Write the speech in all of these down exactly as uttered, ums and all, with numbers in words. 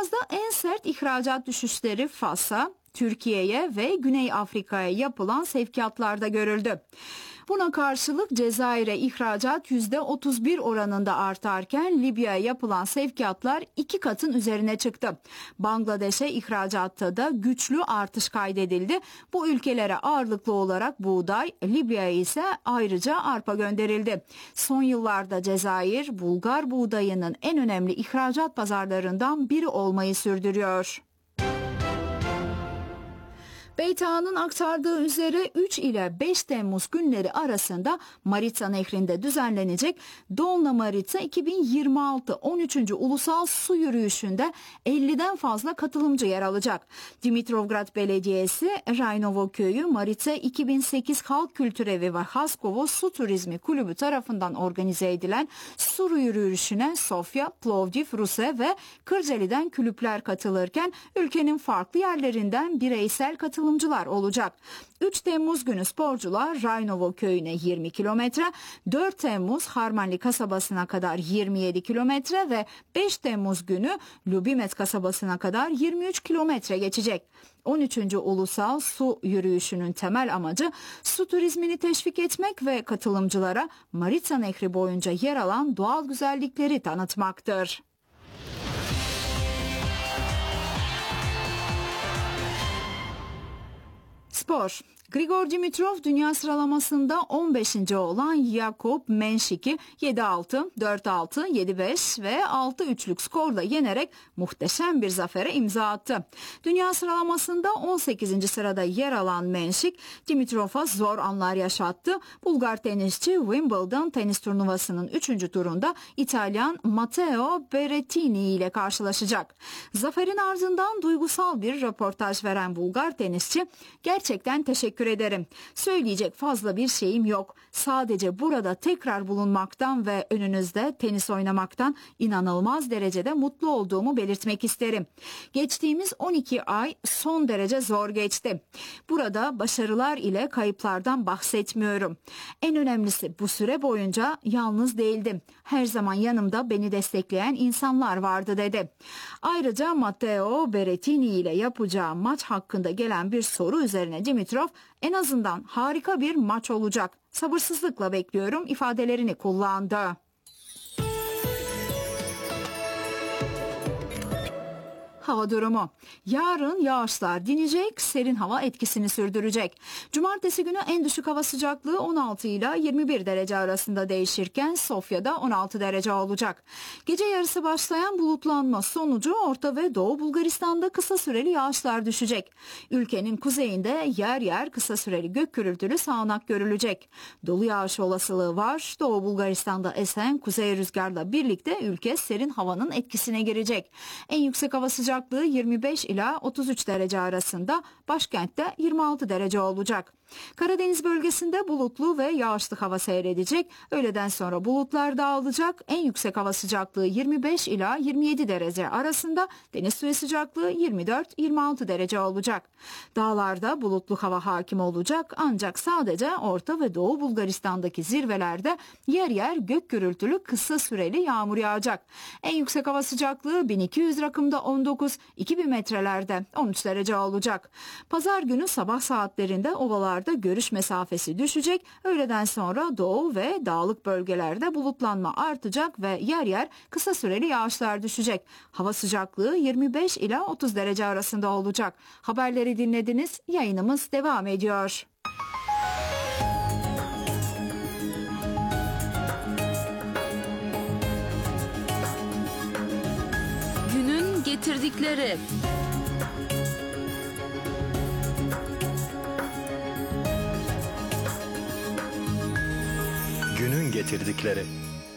Kafkas'ta en sert ihracat düşüşleri Fas'a, Türkiye'ye ve Güney Afrika'ya yapılan sevkiyatlarda görüldü. Buna karşılık Cezayir'e ihracat yüzde otuz bir oranında artarken Libya'ya yapılan sevkiyatlar iki katın üzerine çıktı. Bangladeş'e ihracatta da güçlü artış kaydedildi. Bu ülkelere ağırlıklı olarak buğday, Libya'ya ise ayrıca arpa gönderildi. Son yıllarda Cezayir, Bulgar buğdayının en önemli ihracat pazarlarından biri olmayı sürdürüyor. B T A'nın aktardığı üzere üç ile beş Temmuz günleri arasında Maritsa Nehri'nde düzenlenecek Dolna Maritsa iki bin yirmi altı on üçüncü Ulusal Su Yürüyüşü'nde elliden fazla katılımcı yer alacak. Dimitrovgrad Belediyesi, Raynovo Köyü, Maritsa iki bin sekiz Halk Kültürevi ve Haskovo Su Turizmi Kulübü tarafından organize edilen su yürüyüşüne Sofya, Plovdiv, Ruse ve Kırcaali'den kulüpler katılırken ülkenin farklı yerlerinden bireysel katılımcılar olacak. üç Temmuz günü sporcular Raynovo köyüne yirmi kilometre, dört Temmuz Harmanli kasabasına kadar yirmi yedi kilometre ve beş Temmuz günü Lubimet kasabasına kadar yirmi üç kilometre geçecek. on üçüncü Ulusal Su Yürüyüşü'nün temel amacı su turizmini teşvik etmek ve katılımcılara Maritsa Nehri boyunca yer alan doğal güzellikleri tanıtmaktır. Spor. Grigor Dimitrov dünya sıralamasında on beşinci olan Jakub Menšik'i yedi altı, dört altı, yedi beş ve altı üçlük skorla yenerek muhteşem bir zafere imza attı. Dünya sıralamasında on sekizinci sırada yer alan Menšik, Dimitrov'a zor anlar yaşattı. Bulgar tenisçi Wimbledon tenis turnuvasının üçüncü turunda İtalyan Matteo Berrettini ile karşılaşacak. Zaferin ardından duygusal bir röportaj veren Bulgar tenisçi, "Gerçekten teşekkür ederim. Söyleyecek fazla bir şeyim yok. Sadece burada tekrar bulunmaktan ve önünüzde tenis oynamaktan inanılmaz derecede mutlu olduğumu belirtmek isterim. Geçtiğimiz on iki ay son derece zor geçti. Burada başarılar ile kayıplardan bahsetmiyorum. En önemlisi bu süre boyunca yalnız değildim. Her zaman yanımda beni destekleyen insanlar vardı" dedi. Ayrıca Matteo Berrettini ile yapacağı maç hakkında gelen bir soru üzerine Dimitrov, "En azından harika bir maç olacak. Sabırsızlıkla bekliyorum" ifadelerini kullandı. Hava durumu. Yarın yağışlar dinecek, serin hava etkisini sürdürecek. Cumartesi günü en düşük hava sıcaklığı on altı ile yirmi bir derece arasında değişirken Sofya'da on altı derece olacak. Gece yarısı başlayan bulutlanma sonucu Orta ve Doğu Bulgaristan'da kısa süreli yağışlar düşecek. Ülkenin kuzeyinde yer yer kısa süreli gök gürültülü sağanak görülecek. Dolu yağış olasılığı var. Doğu Bulgaristan'da esen kuzey rüzgarla birlikte ülke serin havanın etkisine girecek. En yüksek hava sıcaklığı Sıcaklığı yirmi beş ila otuz üç derece arasında, başkentte yirmi altı derece olacak. Karadeniz bölgesinde bulutlu ve yağışlı hava seyredecek. Öğleden sonra bulutlar dağılacak. En yüksek hava sıcaklığı yirmi beş ila yirmi yedi derece arasında, deniz suyu sıcaklığı yirmi dört yirmi altı derece olacak. Dağlarda bulutlu hava hakim olacak ancak sadece Orta ve Doğu Bulgaristan'daki zirvelerde yer yer gök gürültülü kısa süreli yağmur yağacak. En yüksek hava sıcaklığı bin iki yüz rakımda on dokuz, iki bin metrelerde on üç derece olacak. Pazar günü sabah saatlerinde ovalarda görüş mesafesi düşecek. Öğleden sonra doğu ve dağlık bölgelerde bulutlanma artacak ve yer yer kısa süreli yağışlar düşecek. Hava sıcaklığı yirmi beş ila otuz derece arasında olacak. Haberleri dinlediniz. Yayınımız devam ediyor. Günün getirdikleri. Günün getirdikleri.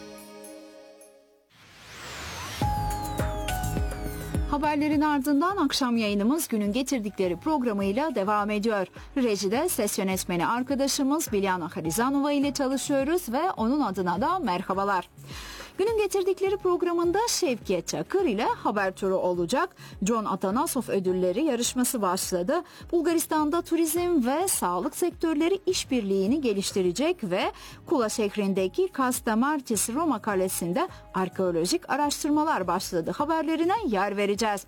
Haberlerin ardından akşam yayınımız Günün Getirdikleri programıyla devam ediyor. Rejide ses yönetmeni arkadaşımız Bilyana Harizanova ile çalışıyoruz ve onun adına da merhabalar. Günün Getirdikleri programında Şevket Çakır ile haber turu olacak. John Atanasov ödülleri yarışması başladı. Bulgaristan'da turizm ve sağlık sektörleri işbirliğini geliştirecek ve Kula şehrindeki Kastamartis Roma Kalesi'nde arkeolojik araştırmalar başladı. Haberlerine yer vereceğiz.